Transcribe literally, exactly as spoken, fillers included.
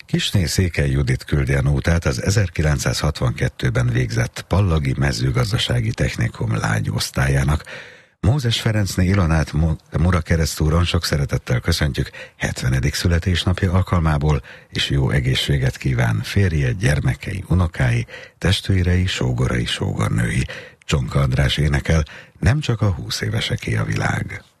Kissné Székely Judit küldi a nótát az ezerkilencszázhatvankettőben végzett Pallagi Mezőgazdasági Technikum lágyosztályának. Mózes Ferencné Ilonát Murakeresztúron sok szeretettel köszöntjük hetvenedik születésnapja alkalmából, és jó egészséget kíván férje, gyermekei, unokái, testvérei, sógorai, sógornői. Csonka András énekel, nem csak a húsz éveseké a világ.